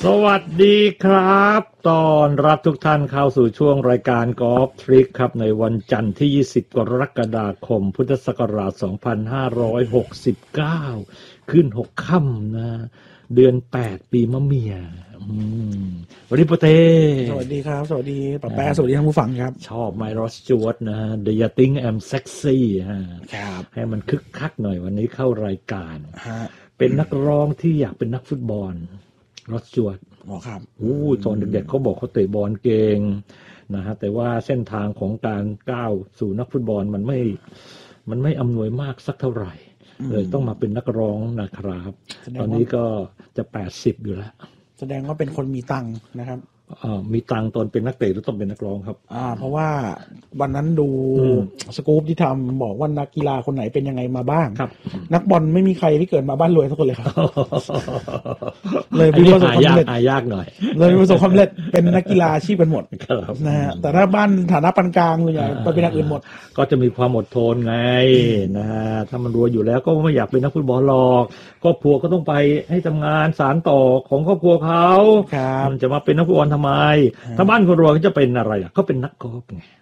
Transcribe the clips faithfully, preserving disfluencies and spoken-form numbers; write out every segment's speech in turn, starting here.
สวัสดีครับตอนรับทุกท่านเข้าสู่ช่วงรายการกอล์ฟทริคครับในวันจันทร์ที่ยี่สิบกรกฎาคมพุทธศักราชสองพันห้าร้อยหกสิบเก้าขึ้นหกค่ำนะเดือนแปดปีมะเมียวันนี้โปเต้สวัสดีครับสวัสดีป้าแป๊ะสวัสดีท่านผู้ฟังครับชอบไมค์ รอส จวตนะฮะ Do you think I'm sexy ฮะให้มันคึกคักหน่อยวันนี้เข้ารายการเป็นนักร้องที่อยากเป็นนักฟุตบอลรอส จวตอ๋อครับโอ้ตอนเด็กๆเขาบอกเขาเตะบอลเก่งนะฮะแต่ว่าเส้นทางของการก้าวสู่นักฟุตบอลมันไม่มันไม่อำนวยมากสักเท่าไหร่เลยต้องมาเป็นนักร้องนะครับตอนนี้ก็จะแปดสิบอยู่แล้วแสดงว่าเป็นคนมีตังค์นะครับอ่ามีตังค์ตอนเป็นนักเตะหรือต้องเป็นนักร้องครับอ่าเพราะว่าวันนั้นดูสกู๊ปที่ทำบอกว่านักกีฬาคนไหนเป็นยังไงมาบ้างครับนักบอลไม่มีใครที่เกิดมาบ้านรวยทุกคนเลยครับเลยมีประสบความสำเร็จยากหน่อยเลยมีประสบความสำเร็จเป็นนักกีฬาอาชีพกันหมดนะฮะแต่ถ้าบ้านฐานะปานกลางเลยไปเป็นอย่างอื่นหมดก็จะมีความอดทนไงนะฮะถ้ามันรวยอยู่แล้วก็ไม่อยากเป็นนักฟุตบอลหรอกครอบครัวก็ต้องไปให้ทำงานสานต่อของครอบครัวเขามันจะมาเป็นนักฟุตบอลทำไมถ้าบ้านคนรวยก็จะเป็นอะไรอ่ะเขาเป็นนักกอล์ฟไง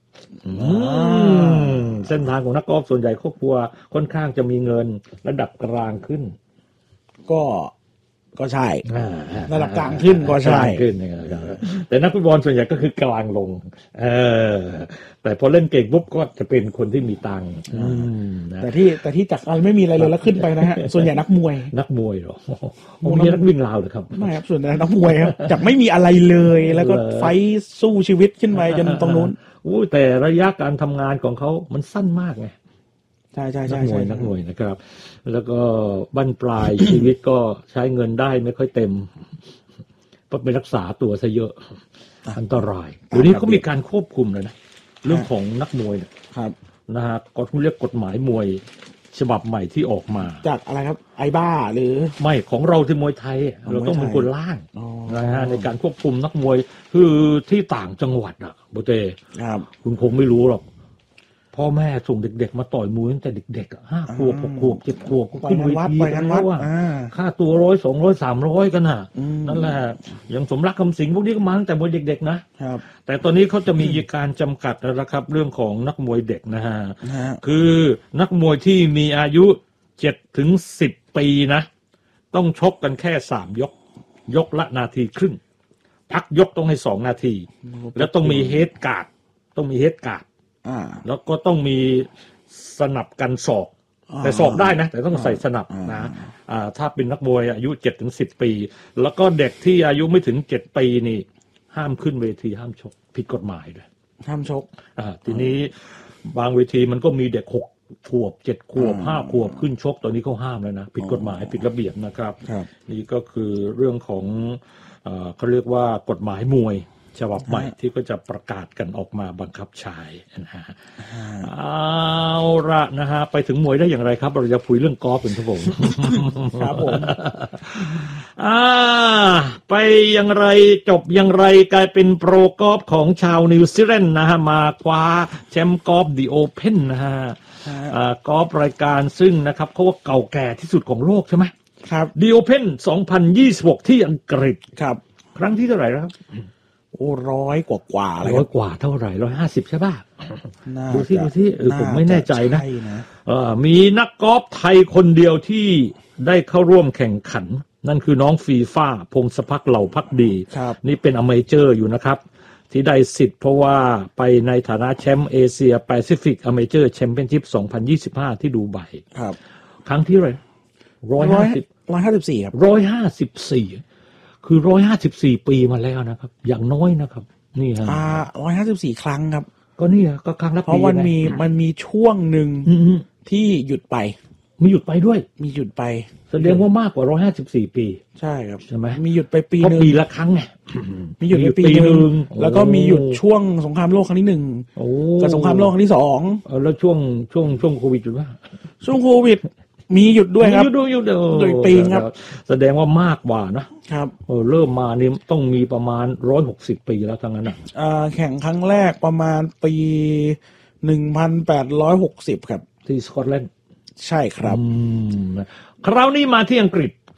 เส้นทางของนักกอล์ฟส่วนใหญ่ครอบครัวค่อนข้างจะมีเงินระดับกลางขึ้นก็ก็ใช่ระดับกลางขึ้นก็ใช่ขึ้นแต่นักฟุตบอลส่วนใหญ่ก็คือกลางลงเออแต่พอเล่นเก่งปุ๊บก็จะเป็นคนที่มีตังค์แต่ที่แต่ที่จากอะไรไม่มีอะไรเลยแล้วขึ้นไปนะฮะส่วนใหญ่นักมวยนักมวยเหรอมีนักวิ่งราวเหรอครับไม่ครับส่วนใหญ่นักมวยครับจากไม่มีอะไรเลยแล้วก็ไฟสู้ชีวิตขึ้นไปจนตรงนู้นอู้แต่ระยะการทำงานของเขามันสั้นมากไงใช่ใช่ใช่นักมวยนักมวยนะครับแล้วก็บั้นปลายชีวิตก็ใช้เงินได้ไม่ค่อยเต็มเพราะไปรักษาตัวซะเยอะอันตรายเดี๋ยวนี้เขามีการควบคุมเลยนะเรื่องของนักมวยครับนะฮะก็เขาเรียกกฎหมายมวยฉบับใหม่ที่ออกมาจากอะไรครับไอบ้าหรือไม่ของเราที่มวยไทยเราต้องเป็นคนล่างนะฮะในการควบคุมนักมวยคือที่ต่างจังหวัดอ่ะโบเต้คุณคงไม่รู้หรอกพ่อแม่ส่งเด็กๆมาต่อยมวยตั้งแต่เด็กๆห้าขวบหกขวบเจ็ดขวบก็ขึ้นเวทีกันแล้วอ่ะค่าตัวร้อยสองร้อยสามร้อยกันอ่ะนั่นแหละอย่างสมรักคำสิงพวกนี้ก็มาตั้งแต่มวยเด็กๆนะแต่ตอนนี้เขาจะมีการจำกัดแล้วครับเรื่องของนักมวยเด็กนะฮะคือนักมวยที่มีอายุเจ็ดถึงสิบปีนะต้องชกกันแค่สามยกยกละนาทีครึ่งพักยกต้องให้สองนาทีแล้วต้องมีเฮดการ์ดต้องมีเฮดการ์ดแล้วก็ต้องมีสนับกันศอกแต่ศอกได้นะแต่ต้องใส่สนับนะถ้าเป็นนักมวยอายุ เจ็ดถึงสิบ ปีแล้วก็เด็กที่อายุไม่ถึงเจ็ดปีนี่ห้ามขึ้นเวทีห้ามชกผิดกฎหมายด้วยห้ามชกอ่าทีนี้บางเวทีมันก็มีเด็กหกขวบเจ็ดขวบห้าขวบขึ้นชกตอนนี้เขาห้ามแล้วนะผิดกฎหมายผิดระเบียบนะครับนี่ก็คือเรื่องของเอ่อเขาเรียกว่ากฎหมายมวยฉบับใหม่ที่ก็จะประกาศกันออกมาบังคับใช้นะฮะเอาละนะฮะไปถึงมวยได้อย่างไรครับเราจะคุยเรื่องกอล์ฟกันครับผมครับผมอ่าไปอย่างไรจบอย่างไรกลายเป็นโปรกอล์ฟของชาวนิวซีแลนด์นะฮะมาคว้าแชมป์กอล์ฟดีโอเพ่นนะฮะอ่ากอล์ฟรายการซึ่งนะครับเขาว่าเก่าแก่ที่สุดของโลกใช่ไหมครับดีโอเพ่นสองพันยี่สิบหกที่อังกฤษครับครั้งที่เท่าไหร่แล้วครับโอ้ร้อยกว่ากว่าอะไรร้อยกว่าเท่าไหร่ร้อยห้าสิบใช่ป่ะดูที่ดูที่เออผมไม่แน่ใจนะเออมีนักกอล์ฟไทยคนเดียวที่ได้เข้าร่วมแข่งขันนั่นคือน้องฟีฟ่าพงศภักดิ์เหล่าภักดีนี่เป็นอเมเจอร์อยู่นะครับที่ได้สิทธิ์เพราะว่าไปในฐานะแชมป์เอเชียแปซิฟิกอเมเจอร์แชมเปี้ยนชิพสองพันยี่สิบห้าที่ดูไบครับครั้งที่เท่าไหร่ร้อยห้าสิบร้อยห้าสิบสี่ครับร้อยห้าสิบสี่คือร้อยห้าสิบสี่ปีมาแล้วนะครับอย่างน้อยนะครับนี่ฮะอ่าร้อยห้าสิบสี่ครั้งครับก็นี่ก็ครั้งละปีเพราะมันมีมันมีช่วงหนึ่งที่หยุดไปมีหยุดไปด้วยมีหยุดไปแสดงว่ามากกว่าร้อยห้าสิบสี่ปีใช่ครับใช่ไหมมีหยุดไปปีนึงปีละครั้งไงมีหยุดไปปีนึงแล้วก็มีหยุดช่วงสงครามโลกครั้งที่หนึ่งกับสงครามโลกครั้งที่สองแล้วช่วงช่วงช่วงโควิดหยุดป่ะช่วงโควิดมีหยุดด้วยครับหยุดด้วยหยุดด้วยปีครับแสดงว่ามากกว่านะครับเออเริ่มมานี่ต้องมีประมาณหนึ่งร้อยหกสิบปีแล้วทั้งนั้นอ่ะอ่าแข่งครั้งแรกประมาณปีหนึ่งพันแปดร้อยหกสิบครับที่สกอตแลนด์ใช่ครับคราวนี้มาที่อังกฤษ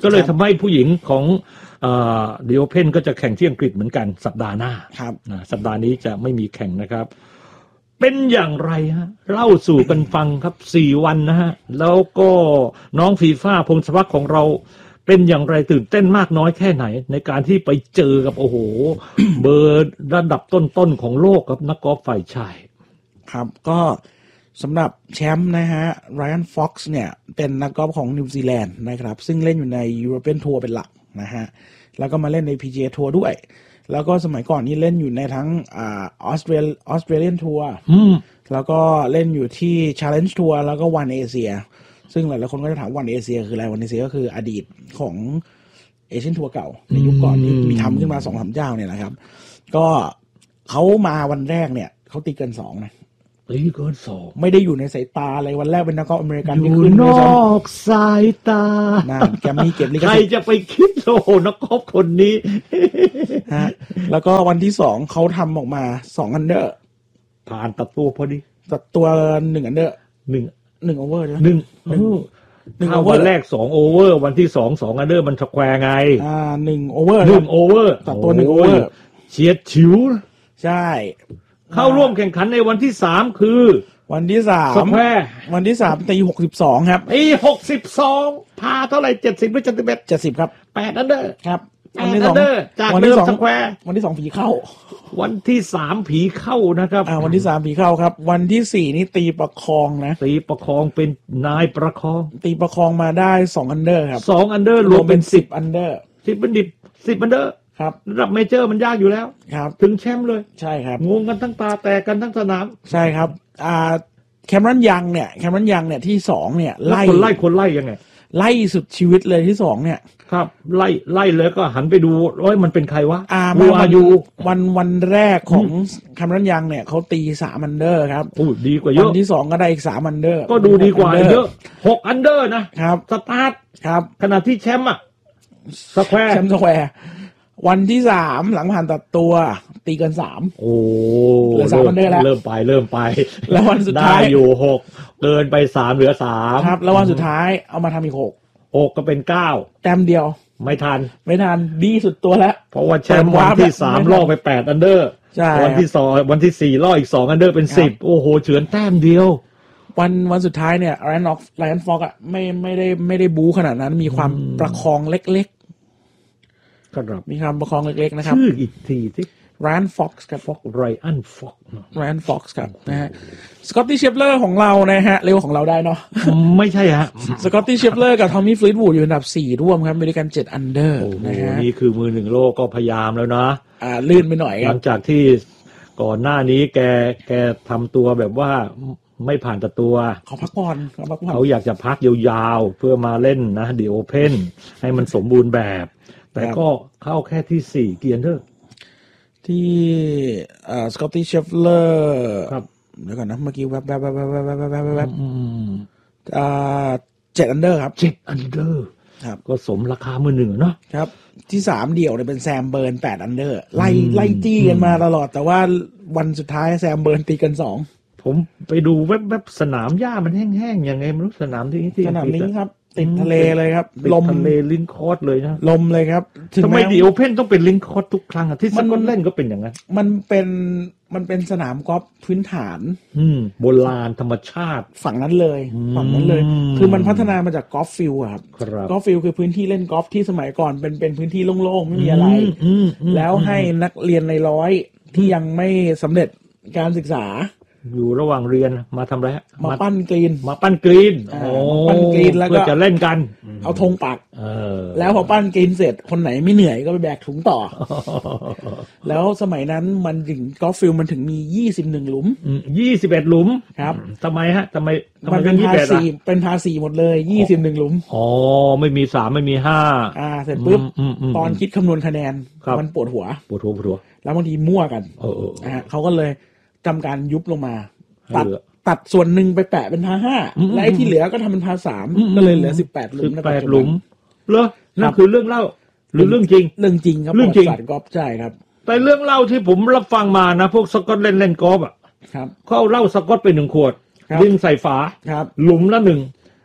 ก็เลยทำให้ผู้หญิงของเอ่อ The Open ก็จะแข่งที่อังกฤษเหมือนกันสัปดาห์หน้าครับสัปดาห์นี้จะไม่มีแข่งนะครับเป็นอย่างไรฮะเล่าสู่กันฟังครับสี่วันนะฮะแล้วก็น้องฟีฟ่าพงศวัคของเราเป็นอย่างไรตื่นเต้นมากน้อยแค่ไหนในการที่ไปเจอกับโอ้โห เบอร์ระดับต้นๆของโลกครับนักกอล์ฟฝ่ายชายครับก็สำหรับแชมป์นะฮะไรอันฟ็อกซ์เนี่ยเป็นนักกอล์ฟของนิวซีแลนด์นะครับซึ่งเล่นอยู่ในยูโรเปียนทัวร์เป็นหลักนะฮะแล้วก็มาเล่นใน พี จี เอ ทัวร์ด้วยแล้วก็สมัยก่อนนี้เล่นอยู่ในทั้งอ่าออสเตรเลียออสเตรเลียนทัวร์แล้วก็เล่นอยู่ที่ Challenge ทัวร์แล้วก็วันเอเชียซึ่งหลายๆคนก็จะถามวันเอเชียคืออะไรวันเอเชียก็คืออดีตของเอเชียนทัวร์เก่าในยุคก่อนที่มีทำขึ้นมา สองสาม เจ้าเนี่ยนะครับก็เขามาวันแรกเนี่ยเขาตีเกินสองนะตีเกินสองไม่ได้อยู่ในสายตาอะไรวันแรกเป็นนักกอล์ฟอเมริกันที่ขึ้นนอกสายตาน่าแกมมี่เก็บลิขสิทธิ์ใครจะไปคิดโอ้โหนักกอล์ฟคนนี้ฮะแล้วก็วันที่สองเขาทำออกมาสองอันเดอร์ผ่านตัดตัวพอดีตัดตัวหนึ่งอันเดอร์หนึ่งหนึ่งโอเวอร์หนึ่งหนึ่งโอเวอร์วันแรกสองโอเวอร์วันที่สองสองอันเดอร์มันสแควร์ไงอ่าหนึ่งโอเวอร์หนึ่งโอเวอร์ตัดตัวหนึ่งโอเวอร์เฉียดฉิวใช่เข้าร่วมแข่งขันในวันที่สามคือวันที่สามสแควร์วันที่สามตีหกสิบสองครับตีหกสิบสองพาเท่าไหร่เจ็ดสิบหรือเจ็ดสิบเอ็ดเจ็ดสิบครับแปดอันเดอร์ครับวันที่สองจากเดิมสแควร์วันที่สองผีเข้าวันที่สามผีเข้านะครับอ่าวันที่สามผีเข้าครับวันที่สี่นี่ตีประคองนะตีประคองเป็นนายประคองตีประคองมาได้สองอันเดอร์ครับสองอันเดอร์รวมเป็นสิบอันเดอร์สิบเป็นดิบสิบอันเดอร์ครับระดับเมเจอร์มันยากอยู่แล้วครับถึงแชมป์เลยใช่ครับงงกันทั้งตาแตกกันทั้งสนามใช่ครับอ่าแคมรอนยังเนี่ยแคมรอนยังเนี่ยที่สองเนี่ยไล่คนไล่คนไล่ยังไงไล่สุดชีวิตเลยที่สองเนี่ยครับไล่ไล่เลยก็หันไปดูโอ้ยมันเป็นใครวะอ่ามาวันวันวันแรกของแคมรอนยังเนี่ยเขาตีสามอันเดอร์ครับโอ้ดีกว่าเยอะวันที่สองก็ได้อีกสามอันเดอร์ก็ดูดีกว่าเยอะหกอันเดอร์นะครับสตาร์ทครับขณะที่แชมป์อ่ะสแควร์แชมป์สแควร์วันที่สามหลังผ่านตัดตัวตีเกินสามโอ้เหลือสามอันเดอร์แล้วเริ่มไปเริ่มไปแล้ววันสุดท้ายอยู่หกเกินไปสามเหลือสามครับแล้ววันสุดท้ายเอามาทำอีกหกหกก็เป็นเก้าแต้มเดียวไม่ทันไม่ทันดีสุดตัวแล้วเพราะว่าแชมป์วันที่สามล่อไปแปดอันเดอร์วันที่สองวันที่สี่ล่ออีกสองอันเดอร์เป็นสิบโอ้โหเฉือนแต้มเดียววันวันสุดท้ายเนี่ยไรอันฟ็อกซ์ไรอันฟ็อกซ์อ่ะไม่ไม่ได้ไม่ได้บู๊ขนาดนั้นมีความประคองเล็กๆครับมีความประคองเล็กๆนะครับชื่ออีกทีที่ไรอันฟ็อกซ์ครับฟ็อกไรอันฟ็อกไรอันฟ็อกซ์ครับนะฮะสกอตตี้เชฟเลอร์ของเรานะฮะเร็วของเราได้เนาะไม่ใช่ฮะสกอตตี้เชฟเลอร์กับทอมมี่ฟลีตวูดอยู่อันดับสี่ร่วมครับอเมริกันเจ็ดอันเดอร์นะฮะนี่คือมือหนึ่งโลกก็พยายามแล้วนะอ่าลื่นไปหน่อยหลังจากที่ก่อนหน้านี้แกแกทำตัวแบบว่าไม่ผ่านตัดตัวเขาพักผ่อนเขาพักผ่อนเขาอยากจะพักยาวๆเพื่อมาเล่นนะThe Open ให้มันสมบูรณ์แบบแต่ก็เข้าแค่ที่สี่เกียร์เถอะที่อ่าสกอตตี้เชฟเลอร์ครับเดี๋ยวก่อนนะเมื่อกี้แวบแวบแวบแวบแวบแวบแวบแวบอ่าเจ็ดอันเดอร์ครับเจ็ดอันเดอร์ครับก็สมราคามือหนึ่งเนาะครับที่สามเดี่ยวเนี่ยเป็นแซมเบิร์นแปดอันเดอร์ไล่ไล่จี้กันมาตลอดแต่ว่าวันสุดท้ายแซมเบิร์นตีกันสองผมไปดูแวบๆสนามหญ้ามันแห้งๆยังไงไม่รู้สนามที่ที่สนามนี้ครับติดทะเลเลยครับลมทะเลลิงคอร์สเลยนะลมเลยครับทำไมThe Openต้องเป็นลิงคอร์สทุกครั้งที่สกอตเล่นก็เป็นอย่างนั้นมันเป็นมันเป็นสนามกอล์ฟพื้นฐานอืมโบราณธรรมชาติฝั่งนั้นเลยฝั่งนั้นเลยคือมันพัฒนามาจากกอล์ฟฟิลด์ครับกอล์ฟฟิลด์คือพื้นที่เล่นกอล์ฟที่สมัยก่อนเป็นเป็นพื้นที่โล่งๆไม่มีอะไรแล้วให้นักเรียนในร้อยที่ยังไม่สำเร็จการศึกษาอยู่ระหว่างเรียนมาทำอะไรฮะมาปั้นกรีนมาปั้นกรีนโอ้ปั้นกรีนแล้วก็จะเล่นกันเอาธงปักแล้วพอปั้นกรีนเสร็จคนไหนไม่เหนื่อยก็ไปแบกถุงต่อแล้วสมัยนั้นมันถึงกอล์ฟฟิลด์มันถึงมียี่สิบเอ็ดหลุมยี่สิบเอ็ดหลุมครับทำไมฮะทำไมมันเป็นภาษีเป็นภาษีหมดเลยยี่สิบเอ็ดหลุมอ๋อไม่มีสามไม่มีห้าอ่าเสร็จปุ๊บตอนคิดคำนวณคะแนนมันปวดหัวปวดหัวปวดหัวแล้วบางทีมั่วกันนะฮะเขาก็เลยทำการยุบลงมาตัดตัดส่วนหนึ่งไปแปะเป็นพาห้าและไอ้ที่เหลือก็ทำเป็นพาสามก็เลยเหลือสิบแปดหลุมสิบแปดหลุมเหรอนั่นคือเรื่องเล่าหรือเรื่องจริงเรื่องจริงครับเรื่องจริงกอล์ฟใช่ครับแต่เรื่องเล่าที่ผมรับฟังมานะพวกสกอตเล่นเล่นกอล์ฟอ่ะเขาเอาเหล้าสกอตไปหนึ่งขวดดึงใส่ฝาหลุมละหนึ่ง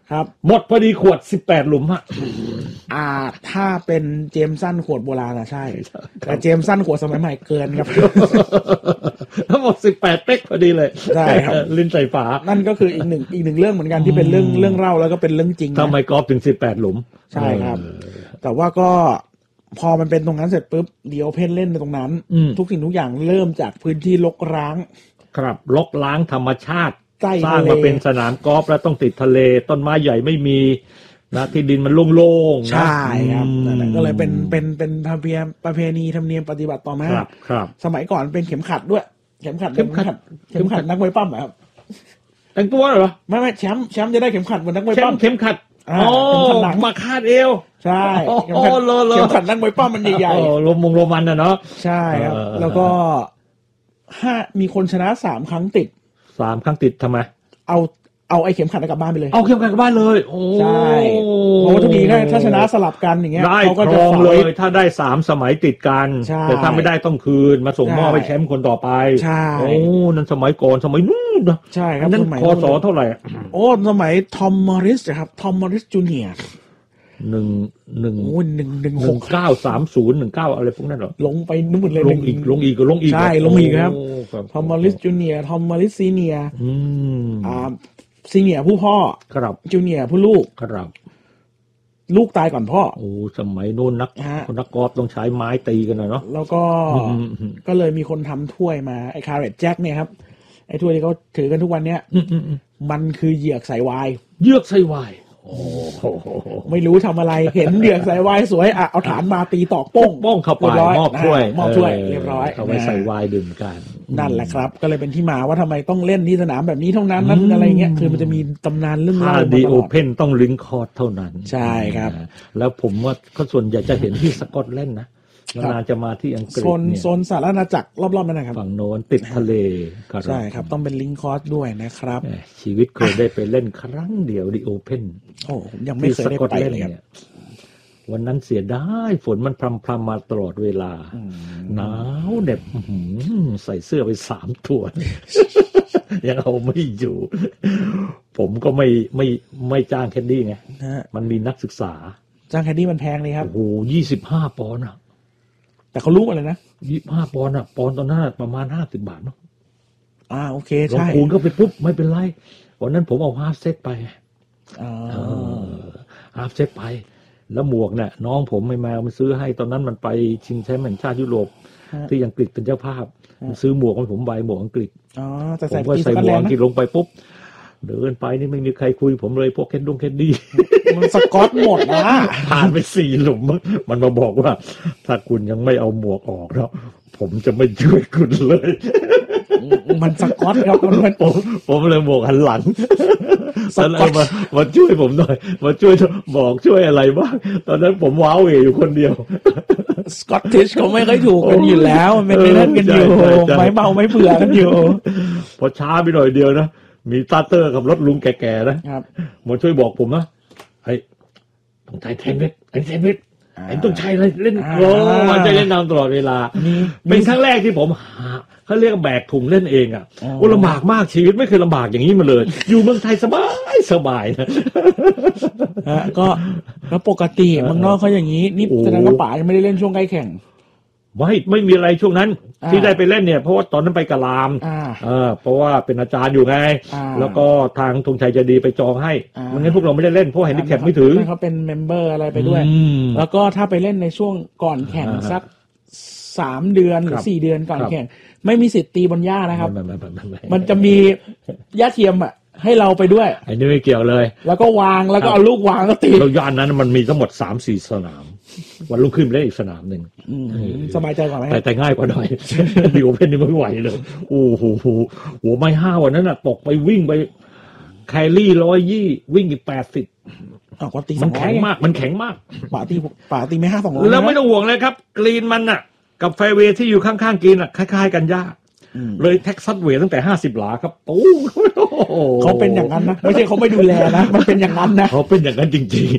ครับหมดพอดีขวดสิบแปดหลุมฮะอ่าถ้าเป็นเจมสันขวดโบราณอะใช่แต่เจมสันขวดสมัยใหม่เกินครับทั้งหมดสิบแปดเป๊กพอดีเลยใช่ครับลิ้นใส่ฝานั่นก็คืออีกหนึ่งอีกหนึ่งเรื่องเหมือนกันที่เป็นเรื่องเรื่องเล่าแล้วก็เป็นเรื่องจริงทำไมกอล์ฟถึงสิบแปดหลุมใช่ครับแต่ว่าก็พอมันเป็นตรงนั้นเสร็จปุ๊บเดี๋ยวเพนเล่นในตรงนั้นทุกสิ่งทุกอย่างเริ่มจากพื้นที่รกร้างครับรกร้างธรรมชาติสร้างมาเป็นสนามกอล์ฟแล้วต้องติดทะเลต้นไม้ใหญ่ไม่มีนะที่ดินมันโล่งๆใช่ครับนั่นก็เลยเป็นเป็นเป็นประเพณีธรรมเนียมปฏิบัติต่อมาครับครับสมัยก่อนเป็นเข็มขัดด้วยเข็มขัดเข็มขัดเข็มขัดนักมวยปั้มครับแต่งตัวเหรอไม่ไม่แชมป์แชมป์จะได้เข็มขัดเหมือนนักมวยปั้มเข็มขัดอ๋อมาคาดเอวใช่เข็มขัดเข็มขัดนักมวยปั้มมันใหญ่ๆโรมงโรมันน่ะเนาะใช่ครับแล้วก็ห้ามีคนชนะสามครั้งติดสามครั้งติดทำไมเอาเอาไอ้เข็มขัดกลับบ้านไปเลยเอาเข็มขัดกลับบ้านเลยโอ้ใช่เพราะว่าทุกทีถ้าชนะสลับกันอย่างเงี้ยเขาก็จะเลยถ้าได้สามสมัยติดกันแต่ถ้าไม่ได้ต้องคืนมาส่งมอบให้แชมป์คนต่อไปใช่โอ้นั่นสมัยก่อนสมัยนู้นนะใช่ครับนั่นพศเท่าไหร่โอ้สมัยทอมมอริสครับทอมมอริสจูเนียร์หนึ่งหนึ่งโอ้หนึ่งหนึ่งหกเก้าสามศูนย์หนึ่งเก้าอะไรพวกนั้นเหรอลงไปนู่นเลยลงอีกลงอีกก็ลงอีกใช่ลงอีกครับทอมมอริสจูเนียร์ทอมมอริสซีเนียร์อืมอ่าซีเนียร์ผู้พ่อครับจูเนียร์ผู้ลูกครับลูกตายก่อนพ่อโอ้สมัยโน้นนักคนนักกอล์ฟต้องใช้ไม้ตีกันนะเนาะแล้วก็ก็เลยมีคนทำถ้วยมาไอ้คาร์เรตแจ็คเนี่ยครับไอ้ถ้วยที่เขาถือกันทุกวันเนี้ยมันคือเหยือกใส่ไวน์เหยือกใส่ไวน์โอ้ไม่รู้ทำอะไรเห็นเหยือกใส่ไวน์สวยอ่ะเอาฐานมาตีตอกโป้งโป้งเข้าไปมอบถ้วยมอบถ้วยเรียบร้อยเอาไว้ใส่ไวน์ดื่มกันนั่นแหละครับก็เลยเป็นที่มาว่าทำไมต้องเล่นที่สนามแบบนี้เท่านั้นนั่นอะไรเงี้ยคือมันจะมีตำนานเรื่องเล่าดีโอเพ่นต้องลิงคอร์ดเท่านั้นใช่ครับแล้วผมว่าก็ส่วนใหญ่จะเห็นที่สกอตแลนด์นะนานจะมาที่อังกฤษโซนโซนสหราชอาณาจักรรอบๆนั่นนะครับฝั่งโน้นติดทะเลใช่ครับต้องเป็นลิงคอร์สด้วยนะครับชีวิตเคยได้ไปเล่นครั้งเดียวดิโอเพ่นโอ้ยังไม่เคยได้ไปเลยครับวันนั้นเสียดายฝนมันพรำพรำมาตลอดเวลาหนาวเหน็บใส่เสื้อไปสามตัวยังเอาไม่อยู่ผมก็ไม่ไม่ไม่จ้างแคดดี้ไงมันมีนักศึกษาจ้างแคดดี้มันแพงเลยครับโอ้โหยี่สิบห้าปอนด์อ่ะแต่เขารู้อะไรนะยี่สิบห้าปอนด์อ่ะปอนด์ตอนนั้นประมาณห้าสิบบาทเนาะอ่าโอเคใช่ลงคูณก็ไปปุ๊บไม่เป็นไรวันนั้นผมเอาฮาล์ฟเซตไปอ๋อฮาล์ฟเซตไปแล้วหมวกเนี่ยน้องผมไม่มามันซื้อให้ตอนนั้นมันไปชิงแชมป์แห่งชาติยุโรปที่อังกฤษเป็นเจ้าภาพมันซื้อหมวกให้ผมใบหมวกอังกฤษอ๋อแต่ใส่ผมก็ใส่หมวกอังกฤษลงไปปุ๊บเดินไปนี่ไม่มีใครคุยผมเลยพวกแคนดงแคนดี้มันสกอตหมดนะผ่านไปสี่หลุมมันมาบอกว่าถ้าคุณยังไม่เอาหมวกออกแล้วผมจะไม่ช่วยคุณเลยมันสกอตครับมันผมผมเลยหมวกหันหลังแล้วมามาช่วยผมหน่อยมาช่วยบอกช่วยอะไรบ้างตอนนั้นผมว้าวเหวอยู่คนเดียวสกอตติชเขาไม่ค่อยถูกกันอยู่แล้วมันเป็นนั่นกันอยู่ไม่เมาไม่เบื่อกันอยู่พอช้าไปหน่อยเดียวนะมีตาเตอร์กับรถลุงแก่ๆนะครับมาช่วยบอกผมนะไอ้ต้องใช้เทนเวทไอ้เทนเวทไอ้ต้องใช้อะไรเล่นโอ้มันจะเล่นนำตลอดเวลาเป็นครั้งแรกที่ผมหาเขาเรียกแบกถุงเล่นเองอ่ะโอ้ลำบากมากชีวิตไม่เคยลำบากอย่างนี้มาเลยอยู่เมืองไทยสบายสบายนะก็แล้วปกติเมืองนอกเขาอย่างนี้นี่แสดงว่าป๋ายังไม่ได้เล่นช่วงใกล้แข่งไม่ไม่มีอะไรช่วงนั้นที่ได้ไปเล่นเนี่ยเพราะว่าตอนนั้นไปกะลามเออเพราะว่าเป็นอาจารย์อยู่ไงแล้วก็ทางธงชัยจะดีไปจองให้ไม่งั้นพวกเราไม่ได้เล่นเพราะแฮนดิแคปไม่ถึงเขาเป็นเมมเบอร์อะไรไปด้วยแล้วก็ถ้าไปเล่นในช่วงก่อนแข่งสักสามเดือนหรือสี่เดือนก่อนแข่งไม่มีสิทธิ์ตีบนหญ้านะครับมันจะมีหญ้าเทียมอ่ะให้เราไปด้วยไอ้นี่ไม่เกี่ยวเลยแล้วก็วางแล้วก็เอาลูกวางก็ตีแล้วย่านนั้นมันมีทั้งหมดสามสี่สนามวันรุ่งขึ้นไปเล่นอีกสนามหนึ่งสบายใจกว่าไหมแต่แต่ง่ายกว่าหน่อยดิโอเพ่นนี่ไม่ไหวเลยโอ้โหหัวไม้ห้าวันนั้นน่ะตกไปวิ่งไปแคลรี่ร้อยยี่วิ่งอีกแปดสิบมันแข็งมากมันแข็งมากป่าตีป่าตีไม่ห้าสองร้อยแล้วไม่ต้องห่วงเลยครับกรีนมันน่ะกับแฟร์เวย์ที่อยู่ข้างๆกรีนน่ะคล้ายๆกันย่าเลยเท็กซัสเวย์ตั้งแต่ห้าสิบหลาครับโอ้เขาเป็นอย่างนั้นนะไม่ใช่เขาไม่ดูแลนะมันเป็นอย่างนั้นนะเขาเป็นอย่างนั้นจริงๆ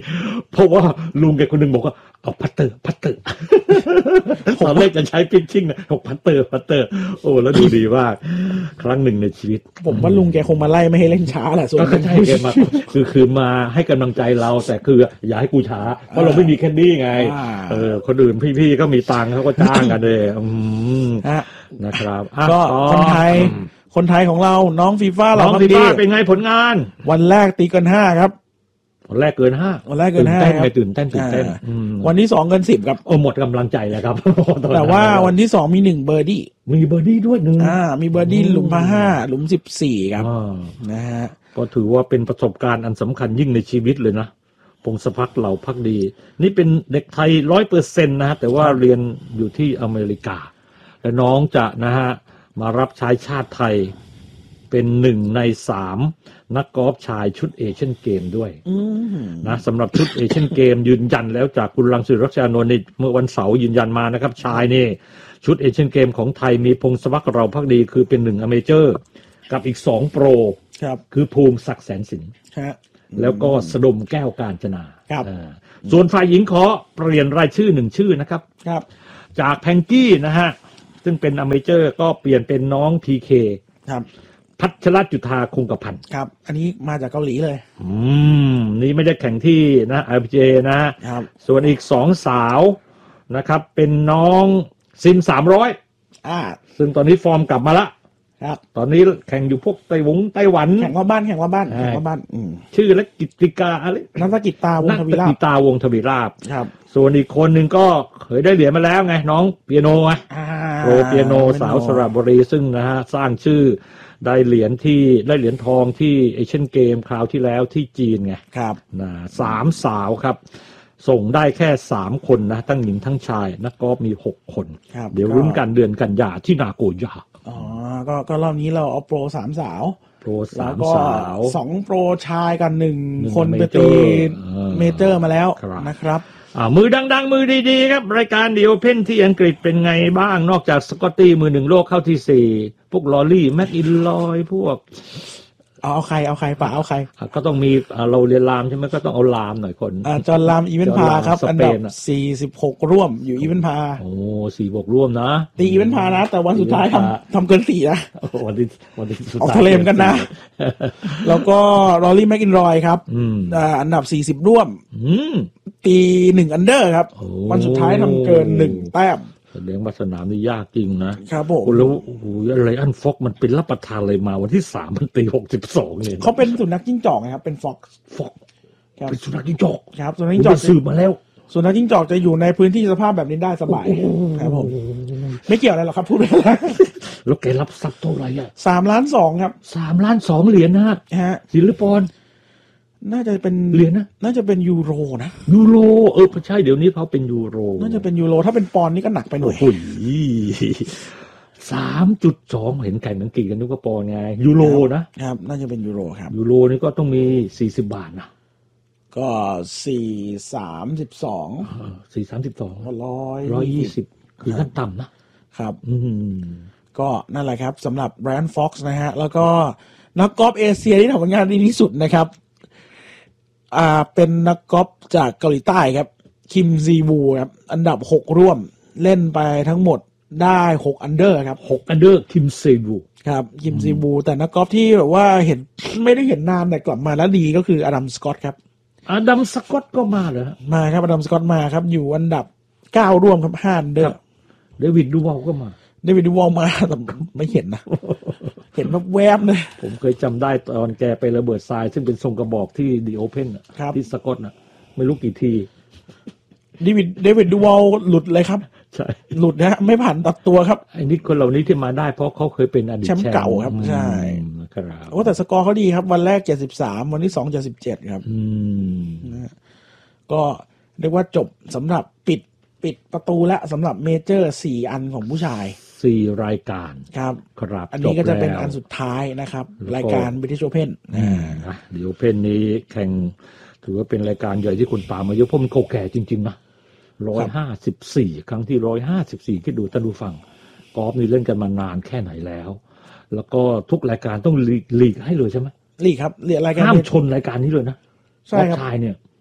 เพราะว่าลุงแกคนหนึ่งบอกว่าเอาพัตเตอร์พัตเตอร์ตอนแรกจะใช้พิชชิ่งนะบอกพัตเตอร์พัตเตอร์โอ้แล้วดูดีมากครั้งหนึ่งในชีวิตผมว่าลุงแกคงมาไล่ไม่ให้เล่นช้าแหละส่วนก็ใช่แกมาคือคือมาให้กำลังใจเราแต่คืออย่าให้กูช้าเพราะเราไม่มีแคนดี้ไงเออคนอื่นพี่ๆก็มีตังค์เขาก็จ้างกันเลยอืมนะครับก็คนไทยคนไทยของเราน้องฟีฟ่าเราน้องฟีฟ่าเป็นไงผลงานวันแรกตีเกินห้าครับวันแรกเกินห้าวันแรกเกินห้าตื่นเต้นไปตื่นเต้นตื่นเต้นวันที่สองเกินสิบครับโอ้หมดกำลังใจแล้วครับแต่ว่าวันที่สองมีหนึ่งเบอร์ดี้มีเบอร์ดี้ด้วยหนึ่งอ่ามีเบอร์ดี้หลุมพาห้าหลุมสิบสี่ครับนะฮะก็ถือว่าเป็นประสบการณ์อันสำคัญยิ่งในชีวิตเลยนะพงศภักดิ์เหล่าภักดีนี่เป็นเด็กไทยร้อยเปอร์เซ็นต์นะฮะแต่ว่าเรียนอยู่ที่อเมริกาและน้องจะนะฮะมารับใช้ชาติไทยเป็นหนึ่งในสามนักกอล์ฟชายชุดเอเชียนเกมด้วยนะสำหรับชุดเอเชียนเกมยืนยันแล้วจากคุณรังสิรัชยานนท์ในเมื่อวันเสาร์ยืนยันมานะครับชายนี่ชุดเอเชียนเกมของไทยมีพงศภักดิ์เราภักดีคือเป็นหนึ่งอเมเจอร์กับอีกสองโปรคือภูมิศักดิ์แสนสิงห์แล้วก็สดมแก้วกาญจนาส่วนฝ่ายหญิงขอเปลี่ยนรายชื่อหนึ่งชื่อนะครับจากแพงกี้นะฮะซึ่งเป็นอเมเจอร์ก็เปลี่ยนเป็นน้องพีเคพัชรจุฑาคงกระพันครับอันนี้มาจากเกาหลีเลยอืมนี่ไม่ได้แข่งที่นะ อาร์ พี จี เอ นะครับส่วนอีกสองสาวนะครับเป็นน้องซิมสามร้อยอ่าซึ่งตอนนี้ฟอร์มกลับมาละครับตอนนี้แข่งอยู่พวกไต้หวงไต้หวันแข่งว่าบ้านแข่งว่าบ้านแข่งว่าบ้านอืมชื่อและกิตติกาอะไรนักกิตตาวงทวีราบนักกิตตาวงทวีราบครับส่วนอีกคนหนึ่งก็เคยได้เหรียญมาแล้วไงน้องเปียโนไงโปรเปียโนสาวสระบุรีซึ่งนะฮะสร้างชื่อได้เหรียญที่ได้เหรียญทองที่เอเชียนเกมคราวที่แล้วที่จีนไงครับนะสามสาวครับส่งได้แค่สามคนนะทั้งหญิงทั้งชายนักกอล์ฟมีหกคนเดี๋ยวรุ้นกันเดือนกันยาที่นาโกย่าอ๋อก็ก็รอบนี้เราเอาโปรสามสาวโปรสามสาวสองโปรชายกันหนึ่งคนไปตีเมเจอร์มาแล้วนะครับอ่ามือดังๆมือดีๆครับรายการดิโอเพ่นที่อังกฤษเป็นไงบ้างนอกจากสกอตตี้มือหนึ่งโลกเข้าที่สี่พวกลอรี่แม็กอินลอยพวกเอาเอาใครเอาใครป่าเอาใครก็ต้องมีเราเรียนรามใช่ไหมก็ต้องเอารามหน่อยคนอ่าจอร์รามอีเวนต์พาครับอันดับสี่สิบหกร่วมอยู่อีเวนต์พาโอ้สี่บวกร่วมนะตีอีเวนต์พานะแต่วันสุดท้ายทำทำเกินสี่นะวันที่วันที่สุดท้ายออกทะเลมกันนะแล้วก็ลอรี่แม็กอินรอยครับอ่าอันดับสี่สิบร่วมตีหนึ่งอันเดอร์ครับวันสุดท้ายทำเกินหนึ่งแต้มแสดงว่าสนามนี่ยากจริงนะครับผมแล้วโอ้โหอะไรอันฟ็อกมันเป็นรับประทานอะไรมาวันที่สามมันตีหกสิบสองเลยเขาเป็นสุนัขจิ้งจอกนะครับเป็นฟ็อกฟ็อกเป็นสุนัขจิ้งจอกครับสุนัขจิ้งจอกสืบมาแล้วสุนัขจิ้งจอกจะอยู่ในพื้นที่สภาพแบบนี้ได้สบายครับผมไม่เกี่ยวอะไรหรอกครับพูดไปแล้วแล้วแกรับทรัพย์เท่าไหร่อ่ะสามล้านสองครับสามล้านสองเหรียญนะฮะศิลปอนน่าจะเป็นเหรียญนะน่าจะเป็นยูโรนะยูโรเออใช่เดี๋ยวนี้เขาเป็นยูโรน่าจะเป็นยูโรถ้าเป็นปอนด์นี่ก็หนักไปหน่อยโอ้ยสามจุดสองเห็นไข่เหมือนกี่กันนึกว่าปอนด์ไงยูโรนะครับน่าจะเป็นยูโรครับยูโรนี่ก็ต้องมีสี่สิบบาทนะก็สี่สามสิบสองสี่สามสิบสองร้อยร้อยยี่สิบคือขั้นต่ำนะครับอืมก็นั่นแหละครับสำหรับแบรนด์ฟ็อกซ์นะฮะแล้วก็นักกอล์ฟเอเชียที่ทำผลงานดีที่สุดนะครับอ่าเป็นนักกอล์ฟจากเกาหลีใต้ครับคิมซีวูครับอันดับหกร่วมเล่นไปทั้งหมดได้หกอันเดอร์ครับหกอันเดอร์คิมซีวูครับคิมซีวูแต่นักกอล์ฟที่แบบว่าเห็นไม่ได้เห็นนานแต่กลับมาแล้วดีก็คืออดัมสกอตครับอดัมสกอตก็มาเหรอมาครับอดัมสกอตมาครับอยู่อันดับเก้าร่วมครับห้าอันเดอร์เดวิดดูวอลก็มาเดวิดดูวอลมาแต่ไม่เห็นนะเห็นแวบๆเลยผมเคยจำได้ตอนแกไประเบิดทรายซึ่งเป็นทรงกระบอกที่ดีโอเพ่นที่สกอตนะไม่รู้กี่ทีเดวิดเดวิดดูวอลหลุดเลยครับใช่หลุดนะไม่ผ่านตัดตัวครับไอ้นี่คนเหล่านี้ที่มาได้เพราะเขาเคยเป็นอดีตแชมป์เก่าครับใช่ครับโอ้แต่สกอร์เขาดีครับวันแรกเจ็ดสิบสามวันที่สองเจ็ดสิบเจ็ดครับอืมก็เรียกว่าจบสำหรับปิดปิดประตูและสำหรับเมเจอร์สี่อันของผู้ชายสี่รายการครับครับอันนี้ก็จะเป็นอันสุดท้ายนะครับรายการ British Open อ่าเดี๋ยว Open นี้แข่งถือว่าเป็นรายการใหญ่ที่คนตามมาเยอะเพราะมันเก่าแก่จริงๆนะหนึ่งร้อยห้าสิบสี่ครั้งที่หนึ่งร้อยห้าสิบสี่คิดดูท่านผู้ฟังกอล์ฟนี่เล่นกันมานานแค่ไหนแล้วแล้วก็ทุกรายการต้องลีกให้เลยใช่ไหมลีกครับรายการห้ามชนรายการนี้เลยนะใช่ครับชายเนี่ย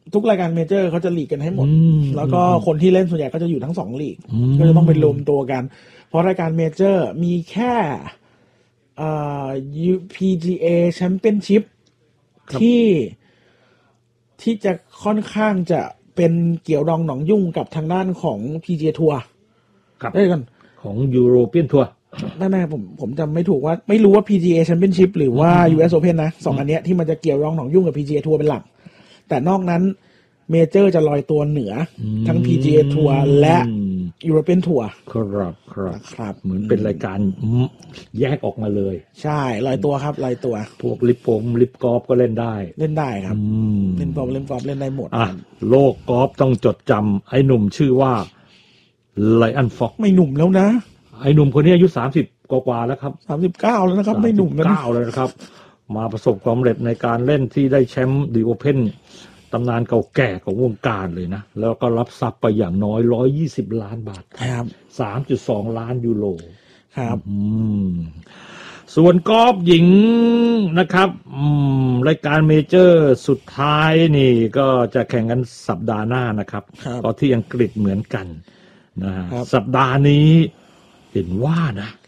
ทุกรายการเมเจอร์เขาจะลีกกันให้หมดอืมแล้วก็คนที่เล่นส่วนใหญ่ก็จะอยู่ทั้งสองลีกอืมก็จะต้องไปรวมตัวกัน เพราะรายการเมเจอร์มีแค่เอ่อ พี จี เอ Championship ที่ที่จะค่อนข้างจะเป็นเกี่ยวดองหนองยุ่งกับทางด้านของ พี จี เอ ทัวร์ครับได้กันของยูโรเปียนทัวร์ไม่ไม่ผมผมจำไม่ถูกว่าไม่รู้ว่า พี จี เอ Championship หรือว่า ยู เอส Open นะสองอันเนี้ยที่มันจะเกี่ยวดองหนองยุ่งกับ พี จี เอ ทัวร์เป็นหลัก แต่นอกนั้นเมเจอร์จะลอยตัวเหนือทั้ง พี จี เอ ทัวร์และ European ทัวร์ครับครับครับเหมือนเป็นรายการแยกออกมาเลยใช่ลอยตัวครับลอยตัวพวกลิปโปมลิปกอล์ฟก็เล่นได้เล่นได้ครับอืมเล่นบอลเล่นกอล์ฟเล่นได้หมดอ่ะโลกกอล์ฟต้องจดจำไอ้หนุ่มชื่อว่าไลอันฟ็อกไม่หนุ่มแล้วนะไอ้หนุ่มคนนี้อายุสามสิบกว่าๆแล้วครับสามสิบเก้าแล้วนะครับ ไม่หนุ่มแล้วนะเก้าเลยนะครับ มาประสบความสำเร็จในการเล่นที่ได้แชมป์ดีโอเพนตำนานเก่าแก่ของวงการเลยนะ แล้วก็รับทรัพย์ไปอย่างน้อยร้อยยี่สิบล้านบาทครับสามจุดสองล้านยูโรครับอืมส่วนกอล์ฟหญิงนะครับอืมรายการเมเจอร์สุดท้ายนี่ก็จะแข่งกันสัปดาห์หน้านะครับครับก็ที่อังกฤษเหมือนกันนะฮะครับสัปดาห์นี้เห็นว่านะ